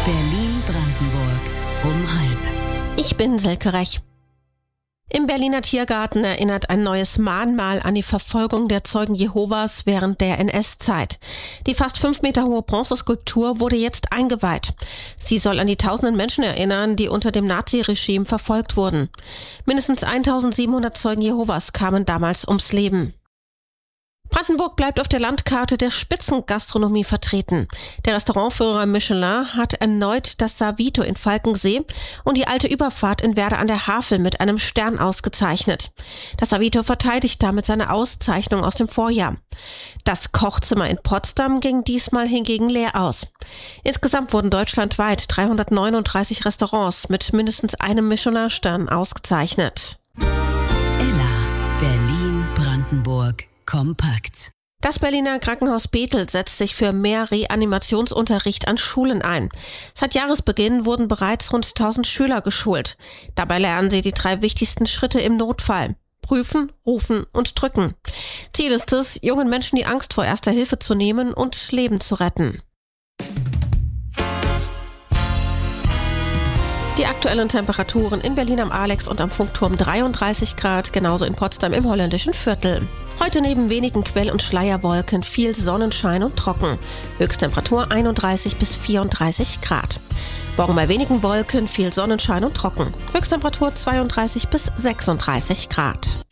Berlin-Brandenburg um halb. Ich bin Silke Rech. Im Berliner Tiergarten erinnert ein neues Mahnmal an die Verfolgung der Zeugen Jehovas während der NS-Zeit. Die fast 5 Meter hohe Bronzeskulptur wurde jetzt eingeweiht. Sie soll an die tausenden Menschen erinnern, die unter dem Naziregime verfolgt wurden. Mindestens 1700 Zeugen Jehovas kamen damals ums Leben. Brandenburg bleibt auf der Landkarte der Spitzengastronomie vertreten. Der Restaurantführer Michelin hat erneut das Savito in Falkensee und die alte Überfahrt in Werder an der Havel mit einem Stern ausgezeichnet. Das Savito verteidigt damit seine Auszeichnung aus dem Vorjahr. Das Kochzimmer in Potsdam ging diesmal hingegen leer aus. Insgesamt wurden deutschlandweit 339 Restaurants mit mindestens einem Michelin-Stern ausgezeichnet. Ella, Berlin-Brandenburg. Kompakt. Das Berliner Krankenhaus Bethel setzt sich für mehr Reanimationsunterricht an Schulen ein. Seit Jahresbeginn wurden bereits rund 1000 Schüler geschult. Dabei lernen sie die 3 wichtigsten Schritte im Notfall: Prüfen, rufen und drücken. Ziel ist es, jungen Menschen die Angst vor Erster Hilfe zu nehmen und Leben zu retten. Die aktuellen Temperaturen in Berlin am Alex und am Funkturm 33 Grad, genauso in Potsdam im holländischen Viertel. Heute neben wenigen Quell- und Schleierwolken viel Sonnenschein und trocken. Höchsttemperatur 31 bis 34 Grad. Morgen bei wenigen Wolken, viel Sonnenschein und trocken. Höchsttemperatur 32 bis 36 Grad.